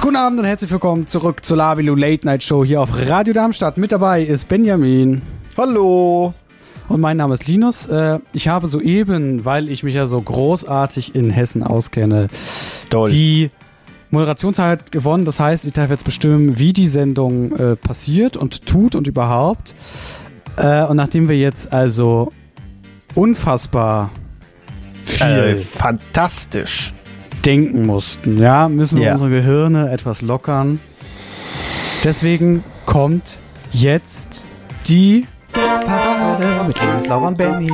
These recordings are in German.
Guten Abend und herzlich willkommen zurück zur Lavilu Late Night Show hier auf Radio Darmstadt. Mit dabei ist Benjamin. Hallo. Und mein Name ist Linus. Ich habe soeben, weil ich mich ja so großartig in Hessen auskenne, die Moderationszeit gewonnen. Das heißt, ich darf jetzt bestimmen, wie die Sendung passiert und tut und überhaupt. Und nachdem wir jetzt also unfassbar viel fantastisch denken mussten, ja, müssen wir unsere Gehirne etwas lockern. Deswegen kommt jetzt die Parade mit Linus, Laura und Benny.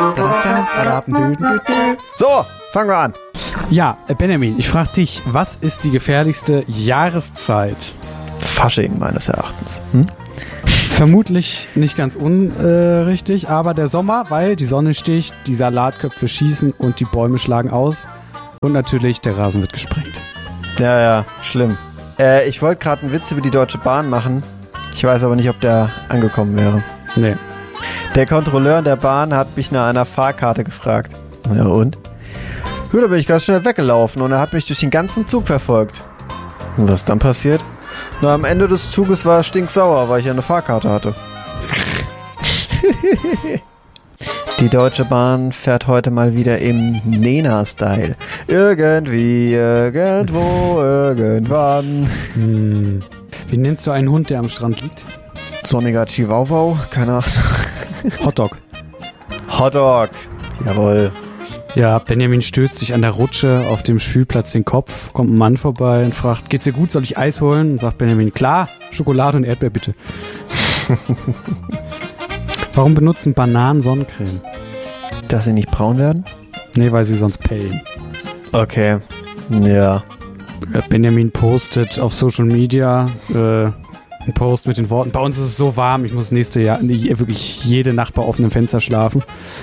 So, fangen wir an. Ja, Benjamin, ich frage dich, was ist die gefährlichste Jahreszeit? Fasching meines Erachtens. Vermutlich nicht ganz unrichtig, aber der Sommer, weil die Sonne sticht, die Salatköpfe schießen und die Bäume schlagen aus. Und natürlich, der Rasen wird gesprengt. Ja, schlimm. Ich wollte gerade einen Witz über die Deutsche Bahn machen. Ich weiß aber nicht, ob der angekommen wäre. Nee. Der Kontrolleur der Bahn hat mich nach einer Fahrkarte gefragt. Ja und? Ja, da bin ich ganz schnell weggelaufen und er hat mich durch den ganzen Zug verfolgt. Und was dann passiert? Na, am Ende des Zuges war er stinksauer, weil ich ja eine Fahrkarte hatte. Die Deutsche Bahn fährt heute mal wieder im Nena-Style. Irgendwie, irgendwo, irgendwann. Wie nennst du einen Hund, der am Strand liegt? Sonniger Chihuahua? Keine Ahnung. Hotdog. Hotdog. Jawohl. Ja, Benjamin stößt sich an der Rutsche auf dem Spielplatz den Kopf, kommt ein Mann vorbei und fragt, geht's dir gut, soll ich Eis holen? Und sagt Benjamin, klar, Schokolade und Erdbeer bitte. Warum benutzen Bananen Sonnencreme? Dass sie nicht braun werden? Nee, weil sie sonst pellen. Okay, ja. Benjamin postet auf Social Media einen Post mit den Worten, bei uns ist es so warm, ich muss das nächste Jahr wirklich jede Nacht bei offenem Fenster schlafen.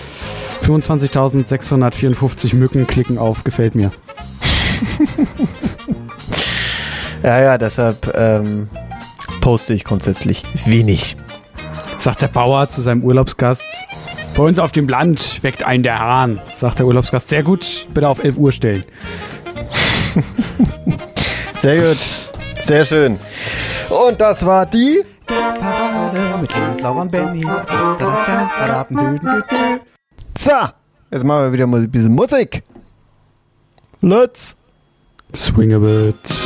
25.654 Mücken klicken auf, gefällt mir. Ja, deshalb poste ich grundsätzlich wenig. Sagt der Bauer zu seinem Urlaubsgast, bei uns auf dem Land weckt einen der Hahn. Sagt der Urlaubsgast, sehr gut, bitte auf 11 Uhr stellen. Sehr gut, sehr schön. Und das war die Parade mit Linus, Laura und Benny. So, jetzt machen wir wieder mal ein bisschen Musik. Let's swing a bit.